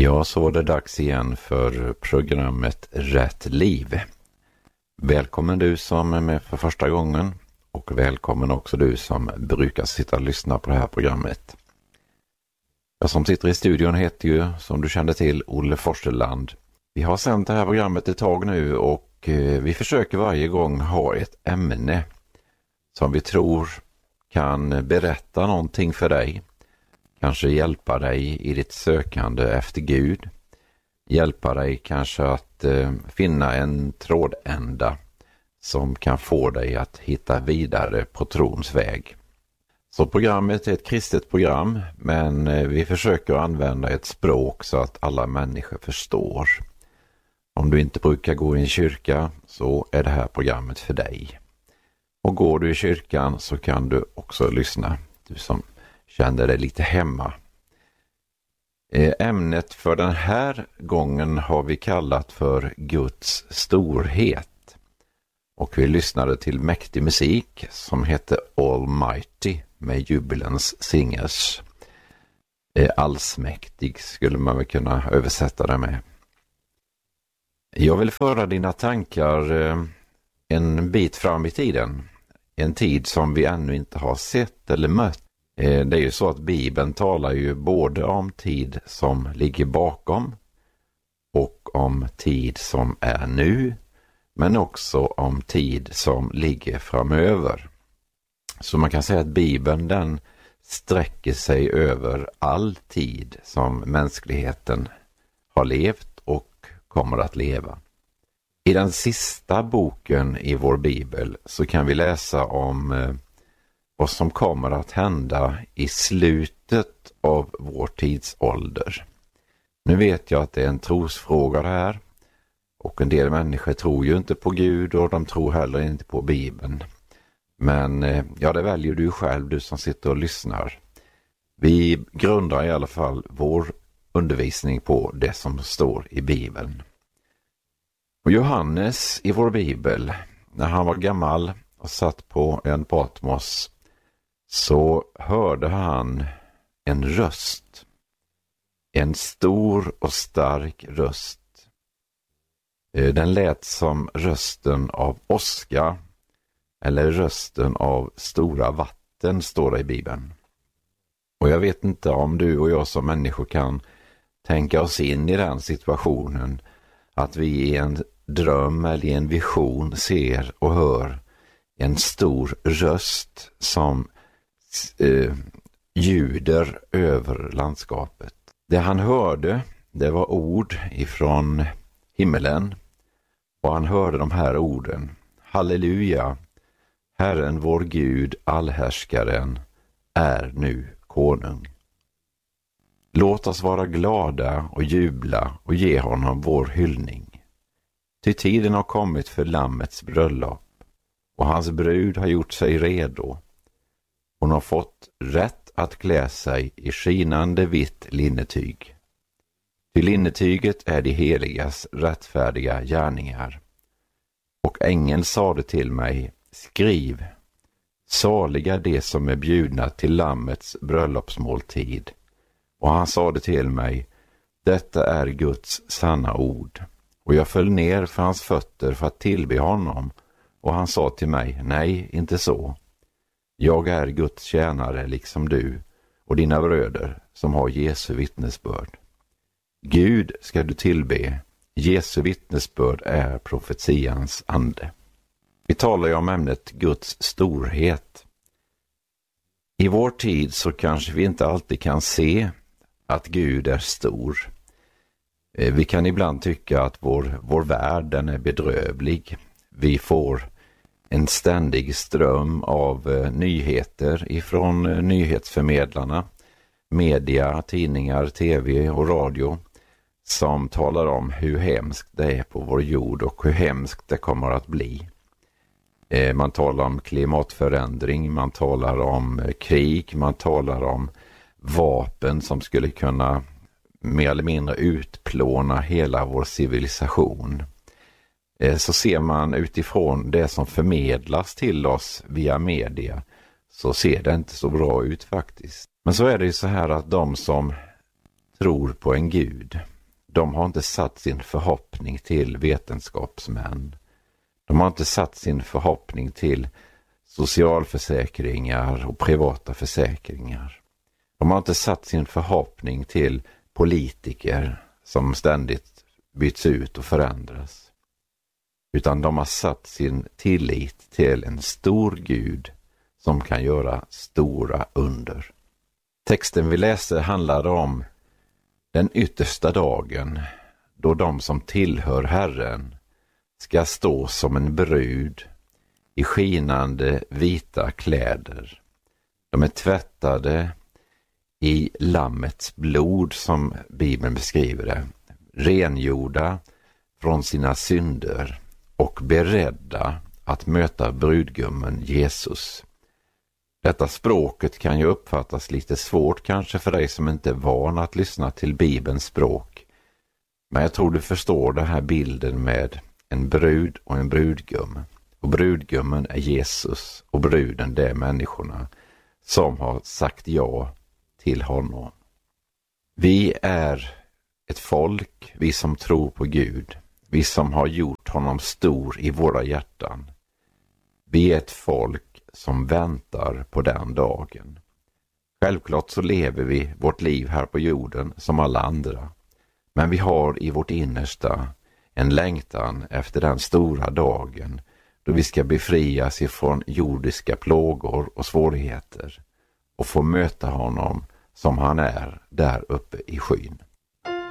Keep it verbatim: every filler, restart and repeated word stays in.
Ja, så var det dags igen för programmet Rätt liv. Välkommen du som är med för första gången och välkommen också du som brukar sitta och lyssna på det här programmet. Jag som sitter i studion heter ju, som du kände till, Olle Forsteland. Vi har sänt det här programmet ett tag nu och vi försöker varje gång ha ett ämne som vi tror kan berätta någonting för dig. Kanske hjälpa dig i ditt sökande efter Gud. Hjälpa dig kanske att eh, finna en trådända som kan få dig att hitta vidare på trons väg. Så programmet är ett kristet program, men eh, vi försöker använda ett språk så att alla människor förstår. Om du inte brukar gå i en kyrka så är det här programmet för dig. Och går du i kyrkan så kan du också lyssna, du som kände dig lite hemma. Ämnet för den här gången har vi kallat för Guds storhet. Och vi lyssnade till mäktig musik som heter Almighty med Jubilance Singers. Allsmäktig skulle man väl kunna översätta det med. Jag vill föra dina tankar en bit fram i tiden. En tid som vi ännu inte har sett eller mött. Det är ju så att Bibeln talar ju både om tid som ligger bakom och om tid som är nu, men också om tid som ligger framöver. Så man kan säga att Bibeln den sträcker sig över all tid som mänskligheten har levt och kommer att leva. I den sista boken i vår Bibel så kan vi läsa om eh, vad som kommer att hända i slutet av vår tidsålder. Nu vet jag att det är en trosfråga det här. Och en del människor tror ju inte på Gud och de tror heller inte på Bibeln. Men ja, det väljer du själv, du som sitter och lyssnar. Vi grundar i alla fall vår undervisning på det som står i Bibeln. Och Johannes i vår Bibel, när han var gammal och satt på en Patmos, så hörde han en röst. En stor och stark röst. Den lät som rösten av åska eller rösten av stora vatten, står det i Bibeln. Och jag vet inte om du och jag som människor kan tänka oss in i den situationen att vi i en dröm eller i en vision ser och hör en stor röst som eh, ljuder över landskapet. Det han hörde, det var ord ifrån himmelen. Och han hörde de här orden: Halleluja, Herren vår Gud, allhärskaren, är nu konung. Låt oss vara glada och jubla och ge honom vår hyllning. Ty tiden har kommit för lammets bröllop, och hans brud har gjort sig redo. Hon har fått rätt att klä sig i skinande vitt linnetyg. Ty linnetyget är de heligas rättfärdiga gärningar. Och ängeln sade till mig: skriv, saliga de som är bjudna till lammets bröllopsmåltid. Och han sade till mig: detta är Guds sanna ord. Och jag föll ner för hans fötter för att tillbe honom. Och han sa till mig: nej, inte så. Jag är Guds tjänare liksom du och dina bröder som har Jesu vittnesbörd. Gud ska du tillbe, Jesu vittnesbörd är profetians ande. Vi talar ju om ämnet Guds storhet. I vår tid så kanske vi inte alltid kan se att Gud är stor. Vi kan ibland tycka att vår, vår värld den är bedrövlig. Vi får en ständig ström av eh, nyheter ifrån eh, nyhetsförmedlarna, media, tidningar, tv och radio, som talar om hur hemskt det är på vår jord och hur hemskt det kommer att bli. Eh, man talar om klimatförändring, man talar om eh, krig, man talar om vapen som skulle kunna mer eller mindre utplåna hela vår civilisation. Så ser man utifrån det som förmedlas till oss via media, så ser det inte så bra ut faktiskt. Men så är det ju så här att de som tror på en Gud, de har inte satt sin förhoppning till vetenskapsmän. De har inte satt sin förhoppning till socialförsäkringar och privata försäkringar. De har inte satt sin förhoppning till politiker som ständigt byts ut och förändras. Utan de har satt sin tillit till en stor Gud som kan göra stora under. Texten vi läser handlar om den yttersta dagen då de som tillhör Herren ska stå som en brud i skinande vita kläder. De är tvättade i lammets blod, som Bibeln beskriver det, rengjorda från sina synder och beredda att möta brudgummen Jesus. Detta språket kan ju uppfattas lite svårt kanske för dig som inte är van att lyssna till Bibelns språk. Men jag tror du förstår den här bilden med en brud och en brudgum. Och brudgummen är Jesus och bruden det är människorna som har sagt ja till honom. Vi är ett folk, vi som tror på Gud. Vi som har gjort honom stor i våra hjärtan. Vi är ett folk som väntar på den dagen. Självklart så lever vi vårt liv här på jorden som alla andra. Men vi har i vårt innersta en längtan efter den stora dagen då vi ska befrias ifrån jordiska plågor och svårigheter och få möta honom som han är där uppe i skyn.